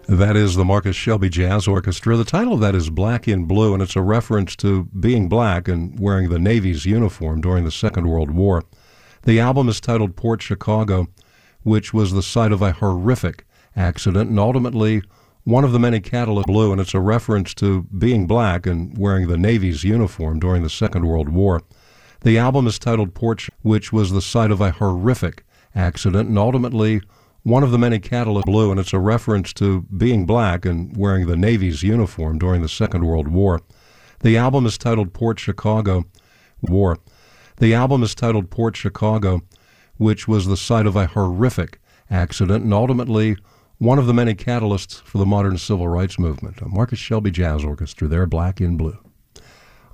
That is the Marcus Shelby Jazz Orchestra. The title of that is Black in Blue, and it's a reference to being black and wearing the Navy's uniform during the Second World War. The album is titled Port Chicago, which was the site of a horrific accident and ultimately one of the many catalysts. Blue, and it's a reference to being black and wearing the Navy's uniform during the Second World War. The album is titled Port, which was the site of a horrific accident and ultimately one of the many catalysts. Blue, and it's a reference to being black and wearing the Navy's uniform during the Second World War. The album is titled Port Chicago. The album is titled Port Chicago, which was the site of a horrific accident and ultimately one of the many catalysts for the modern civil rights movement. A Marcus Shelby Jazz Orchestra there, Black in Blue.